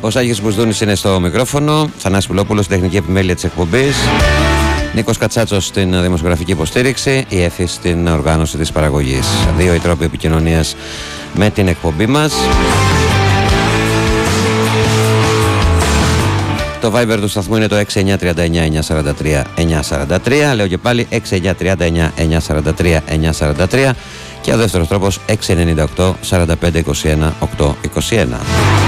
Ο Σάγης Μπουσδούνης είναι στο μικρόφωνο, Θανάσης Πουλόπουλος στην τεχνική επιμέλεια της εκπομπής, Νίκος Κατσάτσος στην δημοσιογραφική υποστήριξη, η Εφη στην οργάνωση της παραγωγής. Δύο οι τρόποι επικοινωνίας με την εκπομπή μας. Το Viber του σταθμού είναι το 6939-943-943. Λέω και πάλι 6939-943-943. Και ο δεύτερος τρόπος 698-4521-821.